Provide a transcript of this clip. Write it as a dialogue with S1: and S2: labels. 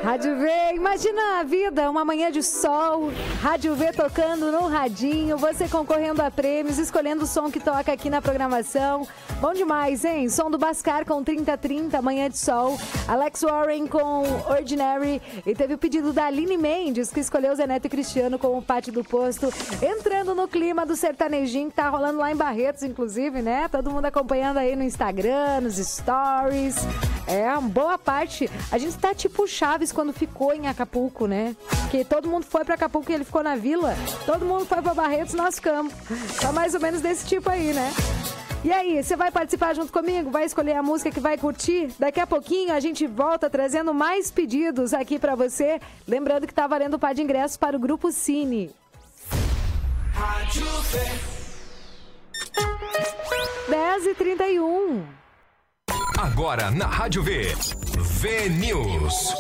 S1: Rádio V, imagina a vida, uma manhã de sol, Rádio V tocando no radinho, você concorrendo a prêmios, escolhendo o som que toca aqui na programação. Bom demais, hein? Som do Bascar com 3030, manhã de sol, Alex Warren com Ordinary, e teve o pedido da Aline Mendes, que escolheu Zé Neto e Cristiano com o Pátio do Posto, entrando no clima do sertanejinho que tá rolando lá em Barretos, inclusive, né? Todo mundo acompanhando aí no Instagram, nos stories. É, uma boa parte. A gente tá tipo Chaves quando ficou em Acapulco, né? Porque todo mundo foi pra Acapulco e ele ficou na vila. Todo mundo foi pra Barretos e nós ficamos. Tá mais ou menos desse tipo aí, né? E aí, você vai participar junto comigo? Vai escolher a música que vai curtir? Daqui a pouquinho a gente volta trazendo mais pedidos aqui pra você. Lembrando que tá valendo o par de ingressos para o Grupo Cine. Rádio V. 10h31.
S2: Agora na Rádio V, V News.